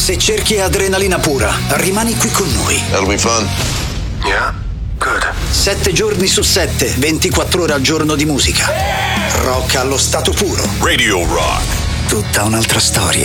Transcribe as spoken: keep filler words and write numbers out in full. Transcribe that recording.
Se cerchi adrenalina pura, rimani qui con noi. That'll be fun. Yeah, good. Sette giorni su sette, ventiquattro ore al giorno di musica. Rock allo stato puro. Radio Rock. Tutta un'altra storia.